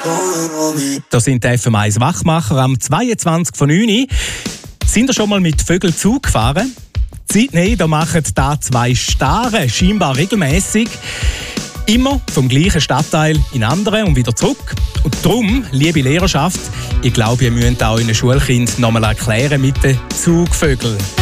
Das sind die FM1 Wachmacher am 22.09. Sind ihr schon mal mit Vögeln Zug gefahren? Sydney, da machen da zwei Stare scheinbar regelmäßig. Immer vom gleichen Stadtteil in andere und wieder zurück. Und darum, liebe Lehrerschaft, ich glaube, ihr müsst auch euren Schulkindern noch mal erklären mit den Zugvögeln.